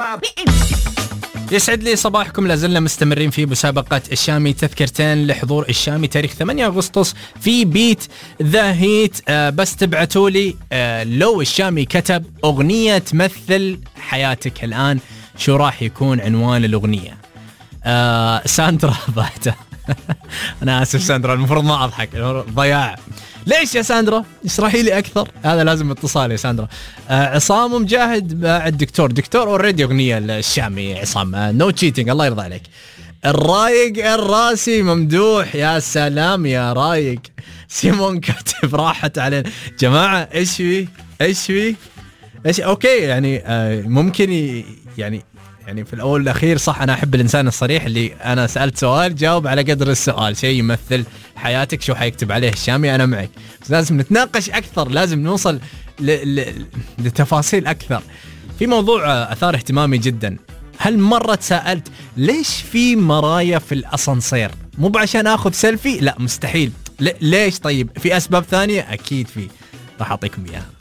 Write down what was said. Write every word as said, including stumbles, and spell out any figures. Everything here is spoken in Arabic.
يسعد لي صباحكم. لازلنا مستمرين في مسابقة الشامي، تذكرتين لحضور الشامي تاريخ ثمانية أغسطس في بيت ذا هيت. آه بس تبعتوا لي آه لو الشامي كتب أغنية تمثل حياتك الآن، شو راح يكون عنوان الأغنية؟ آه ساندرا بعتها. أنا آسف ساندرا، المفروض ما أضحك، ضياع. ليش يا ساندرا؟ اشرحي لي أكثر، هذا لازم اتصال يا ساندرا. آه عصام مجاهد مع الدكتور، دكتور اوريدي أغنية الشامي عصام، نو تشيتينج الله يرضى عليك. الرايق الراسي ممدوح، يا سلام يا رايق. سيمون كاتب راحت علينا جماعة، ايش في ايش في ايش اوكي يعني آه ممكن ي... يعني يعني في الأول والأخير صح، أنا أحب الإنسان الصريح اللي أنا سألت سؤال جاوب على قدر السؤال، شيء يمثل حياتك شو حيكتب عليه الشامي أنا معك، بس لازم نتناقش أكثر، لازم نوصل ل... ل... لتفاصيل أكثر في موضوع أثار اهتمامي جدا. هل مرة تساءلت ليش في مرايا في الأسانسير؟ مو عشان أخذ سيلفي، لا مستحيل. ل... ليش؟ طيب في أسباب ثانية؟ أكيد في، راح أعطيكم إياها.